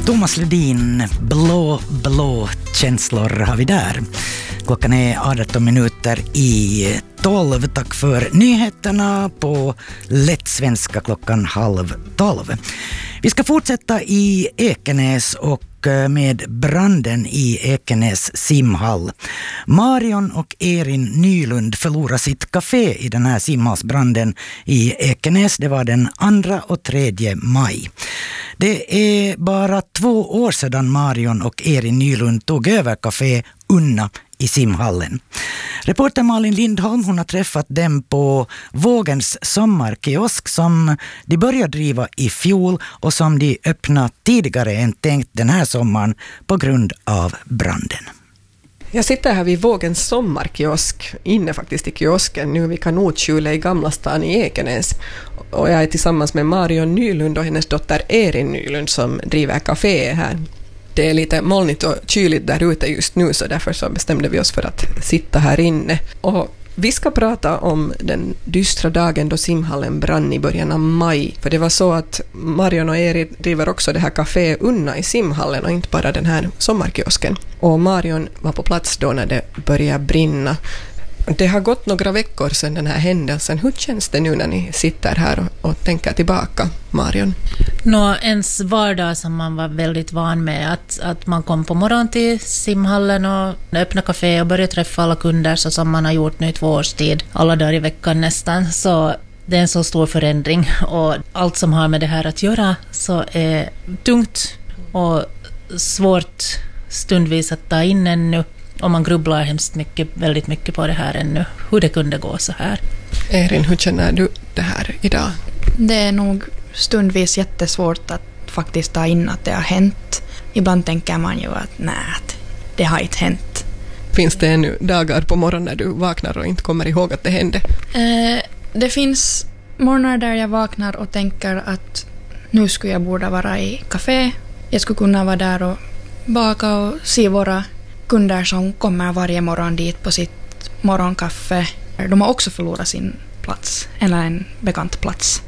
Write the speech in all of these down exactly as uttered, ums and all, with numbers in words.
Thomas Ledin, blå, blå känslor har vi där. Klockan är arton minuter i tolv. Tack för nyheterna på lätt svenska klockan halv tolv. Vi ska fortsätta i Ekenäs och med branden i Ekenäs simhall. Marion och Erin Nylund förlorade sitt café i den här simhallsbranden i Ekenäs. Det var den andra och tredje maj. Det är bara två år sedan Marion och Erin Nylund tog över café Unna i simhallen. Reporter Malin Lindholm, hon har träffat dem på Vågens sommarkiosk som de började driva i fjol och som de öppnade tidigare än tänkt den här sommaren på grund av branden. Jag sitter här vid Vågens sommarkiosk, inne faktiskt i kiosken nu vid Kanotskjulet i Gamla stan i Ekenäs. Och jag är tillsammans med Marion Nylund och hennes dotter Erin Nylund som driver café här. Det är lite molnigt och kyligt där ute just nu, så därför så bestämde vi oss för att sitta här inne. Och vi ska prata om den dystra dagen då simhallen brann i början av maj. För det var så att Marion och Erin driver också det här café Unna i simhallen och inte bara den här sommarkiosken. Och Marion var på plats då när det började brinna. Det har gått några veckor sedan den här händelsen. Hur känns det nu när ni sitter här och, och tänker tillbaka, Marion? Nå, ens vardag som man var väldigt van med, att, att man kom på morgon till simhallen och öppnade café och började träffa alla kunder så som man har gjort nu i två års tid, alla dagar i veckan nästan. Så det är en så stor förändring och allt som har med det här att göra så är tungt och svårt stundvis att ta in ännu. Och man grubblar hemskt mycket, väldigt mycket på det här ännu. Hur det kunde gå så här. Erin, hur känner du det här idag? Det är nog stundvis jättesvårt att faktiskt ta in att det har hänt. Ibland tänker man ju att nej, det har inte hänt. Finns det ännu dagar på morgonen när du vaknar och inte kommer ihåg att det hände? Eh, det finns morgnar där jag vaknar och tänker att nu skulle jag borde vara i café. Jag skulle kunna vara där och baka och se våra kunder som kommer varje morgon dit på sitt morgonkaffe. De har också förlorat sin plats, eller en bekant plats.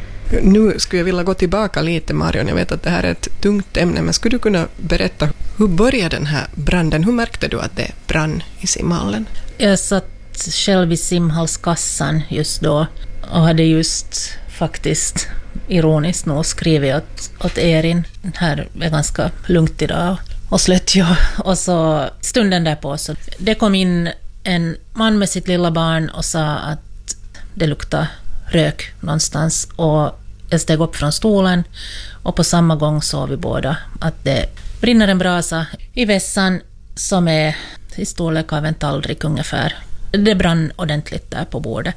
Nu skulle jag vilja gå tillbaka lite, Marion. Jag vet att det här är ett tungt ämne, men skulle du kunna berätta hur började den här branden? Hur märkte du att det brann i simhallen? Jag satt själv i simhallskassan just då och hade just faktiskt ironiskt nog skrivit åt, åt Erin. Här är ganska lugnt idag. Och slött jag. Och så stunden därpå så det kom in en man med sitt lilla barn och sa att det luktade rök någonstans. Och jag steg upp från stolen och på samma gång såg vi båda att det brinner en brasa i vässan som är i storlek av en tallrik ungefär. Det brann ordentligt där på bordet.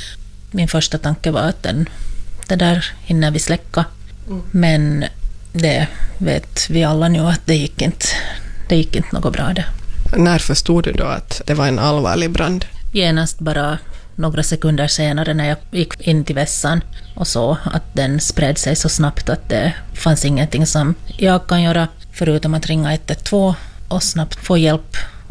Min första tanke var att den, det där hinner vi släcka. Mm. Men det vet vi alla nu att det gick inte, det gick inte något bra det. När förstod du då att det var en allvarlig brand? Genast bara några sekunder senare när jag gick in till vässan och så att den spred sig så snabbt att det fanns ingenting som jag kan göra förutom att ringa ett ett två och snabbt få hjälp.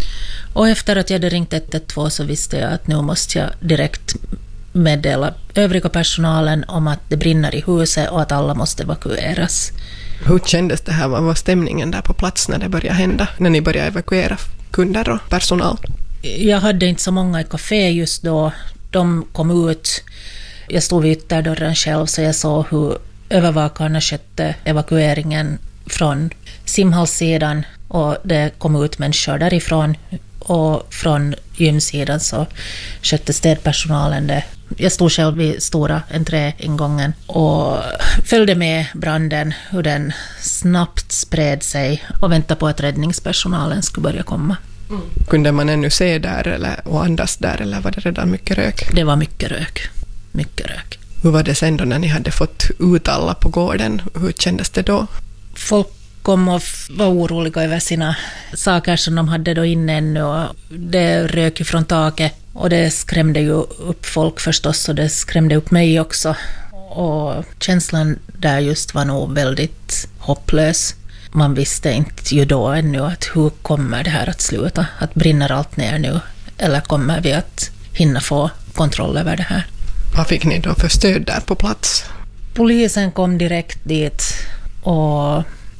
Och efter att jag hade ringt ett ett två så visste jag att nu måste jag direkt meddela övriga personalen om att det brinner i huset och att alla måste evakueras. Hur kändes det här? Vad var stämningen där på plats när det började hända? När ni började evakuera kunder och personal? Jag hade inte så många i café just då. De kom ut. Jag stod vid ytterdörren själv så jag såg hur övervakarna skötte evakueringen från simhallssidan och det kom ut människor därifrån. Och från gymsidan så skötte städpersonalen det. Jag stod själv vid stora entréingången och följde med branden, hur den snabbt spred sig och väntade på att räddningspersonalen skulle börja komma. Mm. Kunde man ännu se där eller, och andas där eller var det redan mycket rök? Det var mycket rök. Mycket rök. Hur var det sen då när ni hade fått ut alla på gården? Hur kändes det då? Folk kom och var oroliga över sina saker som de hade då inne ännu och det rök ju från taket och det skrämde ju upp folk förstås och det skrämde upp mig också och känslan där just var nog väldigt hopplös. Man visste inte ju då ännu att hur kommer det här att sluta, att brinner allt ner nu eller kommer vi att hinna få kontroll över det här. Vad fick ni då för stöd där på plats? Polisen kom direkt dit och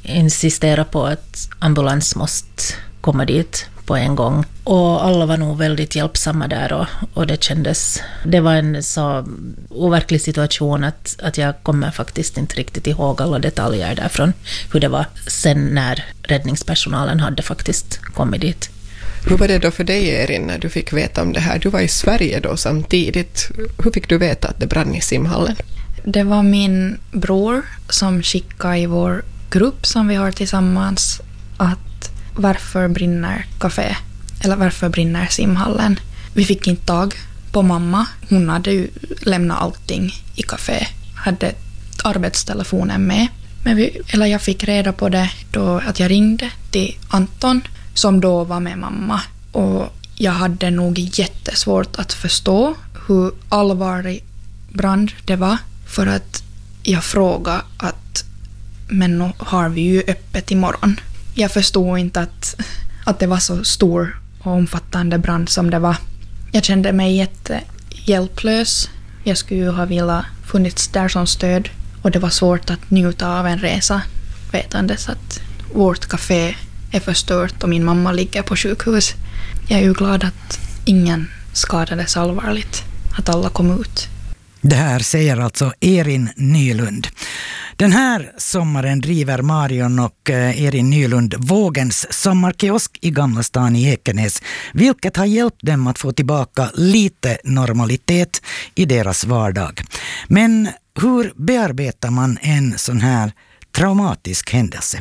insistera på att ambulans måste komma dit på en gång. Och alla var nog väldigt hjälpsamma där och, och det kändes, det var en så overklig situation att, att jag kommer faktiskt inte riktigt ihåg alla detaljer därifrån, hur det var sen när räddningspersonalen hade faktiskt kommit dit. Hur var det då för dig, Erin, när du fick veta om det här? Du var i Sverige då samtidigt. Hur fick du veta att det brann i simhallen? Det var min bror som skickade i vår grupp som vi har tillsammans att varför brinner café? Eller varför brinner simhallen? Vi fick inte tag på mamma. Hon hade ju lämnat allting i café. Hade arbetstelefonen med. Men vi, eller jag fick reda på det då att jag ringde till Anton som då var med mamma. Och jag hade nog jättesvårt att förstå hur allvarlig brand det var. För att jag frågade att men nu har vi ju öppet imorgon. Jag förstod inte att, att det var så stor och omfattande brand som det var. Jag kände mig jättehjälplös. Jag skulle ju ha velat funnits där som stöd. Och det var svårt att njuta av en resa vetandes att vårt café är förstört och min mamma ligger på sjukhus. Jag är ju glad att ingen skadades allvarligt. Att alla kom ut. Det här säger alltså Erin Nylund. Den här sommaren driver Marion och Erin Nylund Vågens sommarkiosk i Gamla stan i Ekenäs, vilket har hjälpt dem att få tillbaka lite normalitet i deras vardag. Men hur bearbetar man en sån här traumatisk händelse?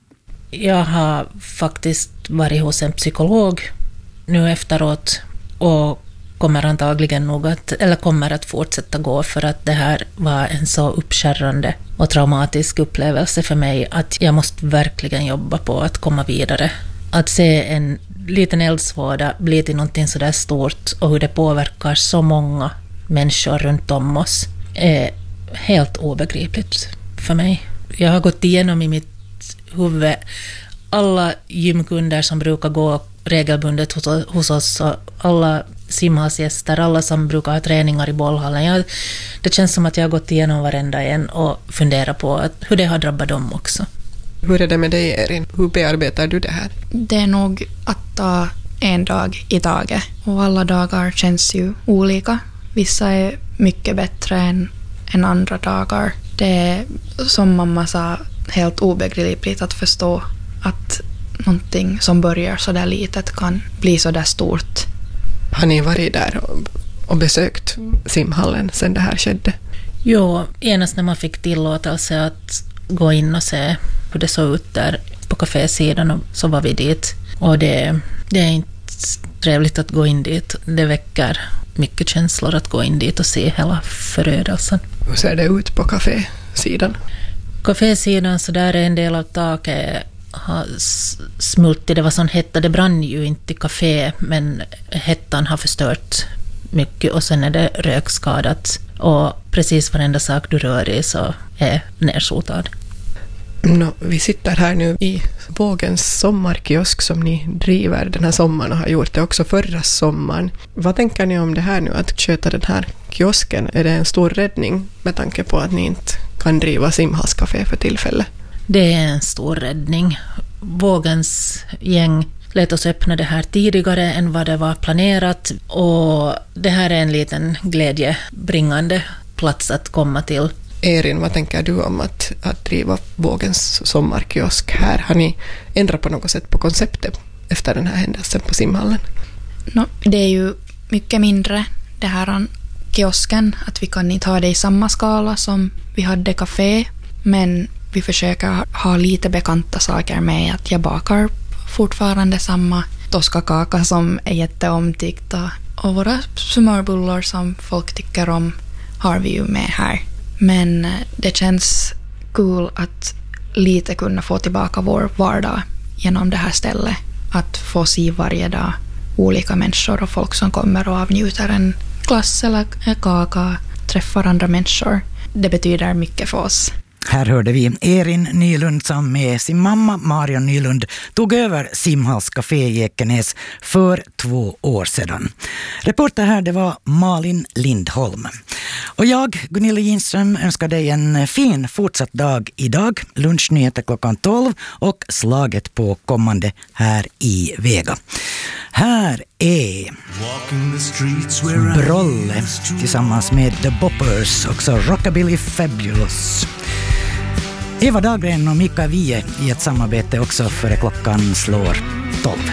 Jag har faktiskt varit hos en psykolog nu efteråt och kommer antagligen nog att, eller kommer att fortsätta gå, för att det här var en så uppskärrande och traumatisk upplevelse för mig att jag måste verkligen jobba på att komma vidare. Att se en liten eldsvåda bli till någonting så där stort och hur det påverkar så många människor runt om oss är helt obegripligt för mig. Jag har gått igenom i mitt huvud alla gymkunder som brukar gå regelbundet hos, hos oss och alla simhalsgäster, alla som brukar ha träningar i bollhallen. Jag, det känns som att jag har gått igenom varenda en och funderar på att, hur det har drabbat dem också. Hur är det med dig, Erin? Hur bearbetar du det här? Det är nog att ta en dag i taget. Och alla dagar känns ju olika. Vissa är mycket bättre än, än andra dagar. Det är, som mamma sa, helt obegripligt att förstå att någonting som börjar så där litet kan bli så där stort. Har ni varit där och, och besökt simhallen sedan det här skedde? Jo, genast när man fick tillåtelse att gå in och se hur det såg ut där på kafésidan så var vi dit. Och det, det är inte trevligt att gå in dit. Det väcker mycket känslor att gå in dit och se hela förödelsen. Hur ser det ut på kafésidan? Kafésidan, så där är en del av taket har smultit. Det var sån hetta, det brann ju inte i kafé, men hettan har förstört mycket och sen är det rökskadat och precis varenda sak du rör i så är nersotad. No, vi sitter här nu i Vågens sommarkiosk som ni driver den här sommaren och har gjort det också förra sommaren. Vad tänker ni om det här nu, att köta den här kiosken? Är det en stor räddning med tanke på att ni inte kan driva simhalscafé för tillfället? Det är en stor räddning. Vågens gäng lät oss öppna det här tidigare än vad det var planerat och det här är en liten glädjebringande plats att komma till. Erin, vad tänker du om att, att driva Vågens sommarkiosk här? Har ni ändrat på något sätt på konceptet efter den här händelsen på simhallen? No, det är ju mycket mindre det här kiosken, att vi kan inte ha det i samma skala som vi hade café, men vi försöker ha lite bekanta saker med, att jag bakar fortfarande samma toskakaka som är jätteomtyckta och våra smörbullar som folk tycker om har vi ju med här. Men det känns kul att lite kunna få tillbaka vår vardag genom det här stället. Att få se varje dag olika människor och folk som kommer och avnjuter en glass eller en kaka, träffar andra människor. Det betyder mycket för oss. Här hörde vi Erin Nylund som med sin mamma Marion Nylund tog över Simhalls Café i Ekenäs för två år sedan. Reporter här det var Malin Lindholm. Och jag, Gunilla Ginström, önskar dig en fin fortsatt dag idag. Lunchnyheter klockan tolv och slaget på kommande här i Vega. Här är Brolle tillsammans med The Boppers, också Rockabilly Fabulous. Eva Dahlgren och Mika Vie i ett samarbete också före klockan slår tolv.